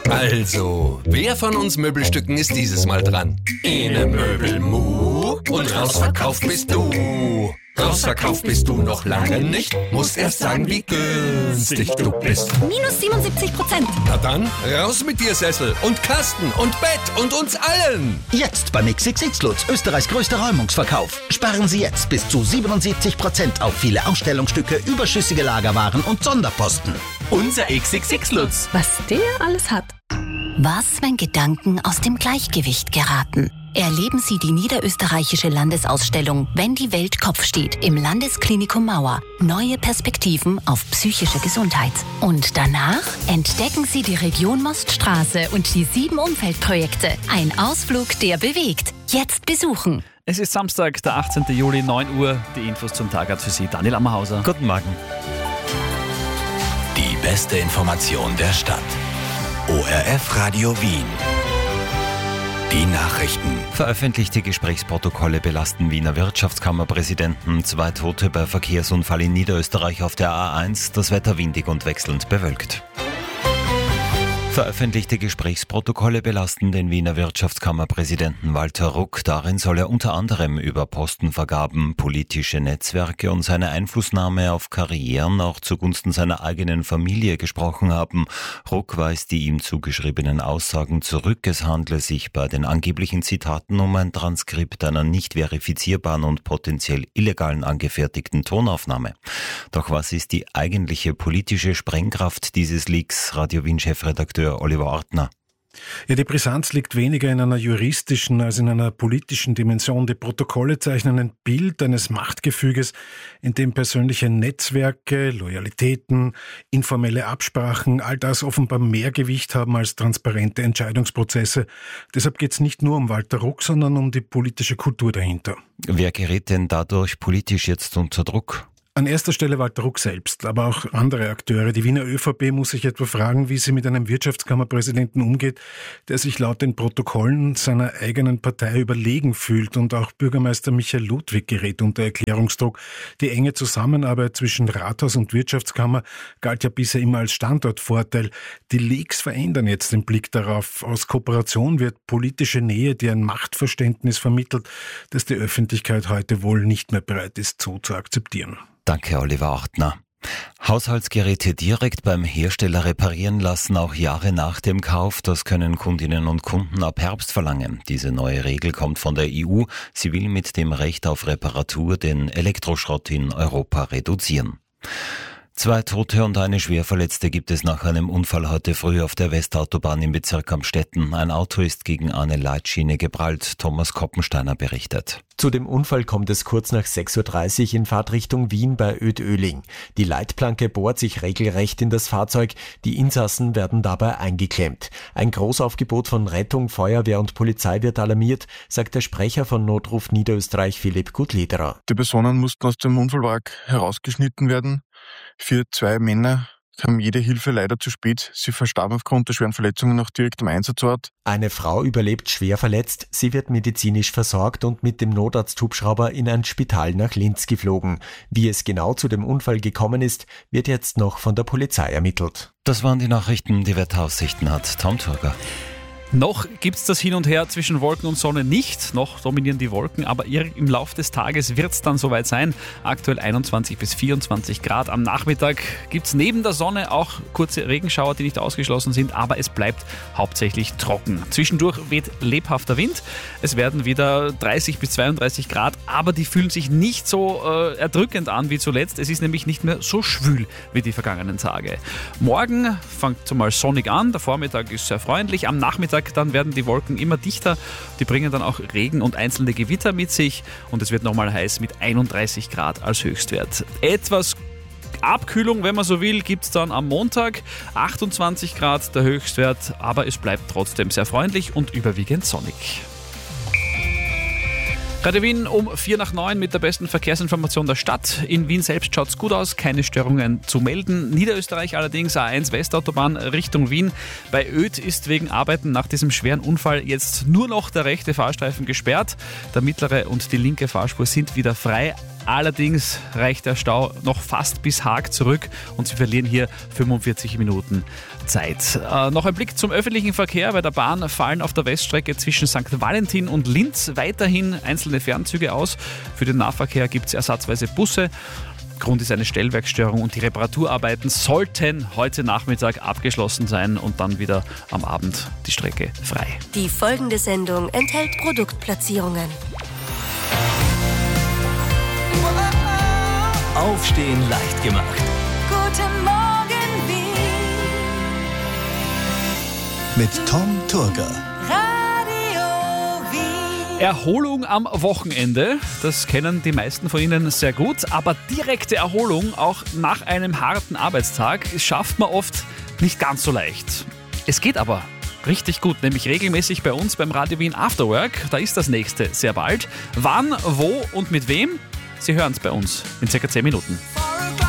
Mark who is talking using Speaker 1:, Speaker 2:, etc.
Speaker 1: Also, wer von uns Möbelstücken ist dieses Mal dran? Ene Möbelmu und rausverkauft bist du. Rausverkauft bist du noch lange nicht, musst erst sagen, wie günstig du bist.
Speaker 2: Minus 77%.
Speaker 1: Na dann, raus mit dir, Sessel und Kasten und Bett und uns allen.
Speaker 3: Jetzt beim XXX Lutz, Österreichs größter Räumungsverkauf. Sparen Sie jetzt bis zu 77% auf viele Ausstellungsstücke, überschüssige Lagerwaren und Sonderposten.
Speaker 4: Unser XXX Lutz.
Speaker 2: Was der alles hat.
Speaker 5: Was, wenn Gedanken aus dem Gleichgewicht geraten? Erleben Sie die niederösterreichische Landesausstellung Wenn die Welt Kopf steht im Landesklinikum Mauer. Neue Perspektiven auf psychische Gesundheit. Und danach entdecken Sie die Region Moststraße und die 7 Umfeldprojekte. Ein Ausflug, der bewegt. Jetzt besuchen.
Speaker 6: Es ist Samstag, der 18. Juli, 9 Uhr. Die Infos zum Tag hat für Sie Daniel Ammerhauser.
Speaker 4: Guten Morgen. Die beste Information der Stadt. ORF Radio Wien. Die Nachrichten.
Speaker 7: Veröffentlichte Gesprächsprotokolle belasten Wiener Wirtschaftskammerpräsidenten. 2 Tote bei Verkehrsunfall in Niederösterreich auf der A1. Das Wetter windig und wechselnd bewölkt. Veröffentlichte Gesprächsprotokolle belasten den Wiener Wirtschaftskammerpräsidenten Walter Ruck. Darin soll er unter anderem über Postenvergaben, politische Netzwerke und seine Einflussnahme auf Karrieren auch zugunsten seiner eigenen Familie gesprochen haben. Ruck weist die ihm zugeschriebenen Aussagen zurück. Es handle sich bei den angeblichen Zitaten um ein Transkript einer nicht verifizierbaren und potenziell illegalen angefertigten Tonaufnahme. Doch was ist die eigentliche politische Sprengkraft dieses Leaks? Radio Wien-Chefredakteur Oliver Ortner.
Speaker 8: Ja, die Brisanz liegt weniger in einer juristischen als in einer politischen Dimension. Die Protokolle zeichnen ein Bild eines Machtgefüges, in dem persönliche Netzwerke, Loyalitäten, informelle Absprachen, all das offenbar mehr Gewicht haben als transparente Entscheidungsprozesse. Deshalb geht es nicht nur um Walter Ruck, sondern um die politische Kultur dahinter.
Speaker 7: Wer gerät denn dadurch politisch jetzt unter Druck?
Speaker 8: An erster Stelle Walter Ruck selbst, aber auch andere Akteure. Die Wiener ÖVP muss sich etwa fragen, wie sie mit einem Wirtschaftskammerpräsidenten umgeht, der sich laut den Protokollen seiner eigenen Partei überlegen fühlt. Und auch Bürgermeister Michael Ludwig gerät unter Erklärungsdruck. Die enge Zusammenarbeit zwischen Rathaus und Wirtschaftskammer galt ja bisher immer als Standortvorteil. Die Leaks verändern jetzt den Blick darauf. Aus Kooperation wird politische Nähe, die ein Machtverständnis vermittelt, das die Öffentlichkeit heute wohl nicht mehr bereit ist, so zu akzeptieren.
Speaker 7: Danke, Oliver Ortner. Haushaltsgeräte direkt beim Hersteller reparieren lassen, auch Jahre nach dem Kauf. Das können Kundinnen und Kunden ab Herbst verlangen. Diese neue Regel kommt von der EU. Sie will mit dem Recht auf Reparatur den Elektroschrott in Europa reduzieren. 2 Tote und eine Schwerverletzte gibt es nach einem Unfall heute früh auf der Westautobahn im Bezirk Amstetten. Ein Auto ist gegen eine Leitschiene geprallt. Thomas Koppensteiner berichtet.
Speaker 9: Zu dem Unfall kommt es kurz nach 6.30 Uhr in Fahrtrichtung Wien bei Oetöling. Die Leitplanke bohrt sich regelrecht in das Fahrzeug. Die Insassen werden dabei eingeklemmt. Ein Großaufgebot von Rettung, Feuerwehr und Polizei wird alarmiert, sagt der Sprecher von Notruf Niederösterreich Philipp Gutlederer.
Speaker 10: Die Personen mussten aus dem Unfallwagen herausgeschnitten werden. Für 2 Männer kam jede Hilfe leider zu spät. Sie verstarben aufgrund der schweren Verletzungen noch direkt am Einsatzort.
Speaker 9: Eine Frau überlebt schwer verletzt. Sie wird medizinisch versorgt und mit dem Notarzthubschrauber in ein Spital nach Linz geflogen. Wie es genau zu dem Unfall gekommen ist, wird jetzt noch von der Polizei ermittelt.
Speaker 7: Das waren die Nachrichten, die Wetteraussichten hat Tom Turger.
Speaker 6: Noch gibt es das Hin und Her zwischen Wolken und Sonne nicht. Noch dominieren die Wolken, aber im Laufe des Tages wird es dann soweit sein. Aktuell 21 bis 24 Grad. Am Nachmittag gibt es neben der Sonne auch kurze Regenschauer, die nicht ausgeschlossen sind, aber es bleibt hauptsächlich trocken. Zwischendurch weht lebhafter Wind. Es werden wieder 30 bis 32 Grad, aber die fühlen sich nicht so erdrückend an wie zuletzt. Es ist nämlich nicht mehr so schwül wie die vergangenen Tage. Morgen fängt zumal sonnig an. Der Vormittag ist sehr freundlich. Am Nachmittag dann werden die Wolken immer dichter. Die bringen dann auch Regen und einzelne Gewitter mit sich und es wird nochmal heiß mit 31 Grad als Höchstwert. Etwas Abkühlung, wenn man so will, gibt es dann am Montag. 28 Grad der Höchstwert, aber es bleibt trotzdem sehr freundlich und überwiegend sonnig. Radio Wien um 8:45 mit der besten Verkehrsinformation der Stadt. In Wien selbst schaut es gut aus, keine Störungen zu melden. Niederösterreich allerdings A1 Westautobahn Richtung Wien. Bei Oed ist wegen Arbeiten nach diesem schweren Unfall jetzt nur noch der rechte Fahrstreifen gesperrt. Der mittlere und die linke Fahrspur sind wieder frei. Allerdings reicht der Stau noch fast bis Haag zurück und Sie verlieren hier 45 Minuten Zeit. Noch ein Blick zum öffentlichen Verkehr. Bei der Bahn fallen auf der Weststrecke zwischen St. Valentin und Linz weiterhin einzelne Fernzüge aus. Für den Nahverkehr gibt es ersatzweise Busse. Grund ist eine Stellwerkstörung und die Reparaturarbeiten sollten heute Nachmittag abgeschlossen sein und dann wieder am Abend die Strecke frei.
Speaker 11: Die folgende Sendung enthält Produktplatzierungen.
Speaker 4: Aufstehen leicht gemacht.
Speaker 11: Guten Morgen, Wien.
Speaker 4: Mit Tom Turger.
Speaker 11: Radio Wien.
Speaker 6: Erholung am Wochenende, das kennen die meisten von Ihnen sehr gut, aber direkte Erholung auch nach einem harten Arbeitstag schafft man oft nicht ganz so leicht. Es geht aber richtig gut, nämlich regelmäßig bei uns beim Radio Wien Afterwork. Da ist das nächste sehr bald. Wann, wo und mit wem? Sie hören es bei uns in circa 10 Minuten.